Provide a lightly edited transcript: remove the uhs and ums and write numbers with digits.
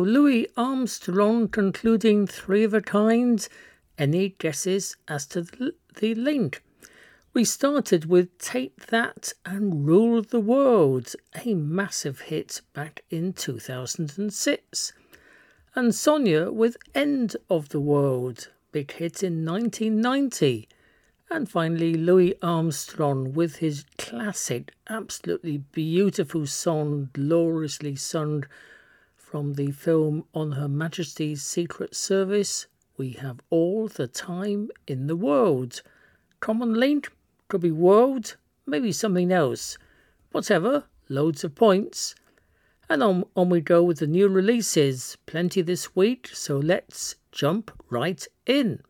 Louis Armstrong concluding three of a kind. Any guesses as to the link? We started with Take That and Rule the World, a massive hit back in 2006. And Sonia with End of the World, big hit in 1990. And finally Louis Armstrong with his classic, absolutely beautiful song, gloriously sung from the film On Her Majesty's Secret Service, We Have All the Time in the World. Common link, could be world, maybe something else. Whatever, loads of points. And on we go with the new releases. Plenty this week, so let's jump right in.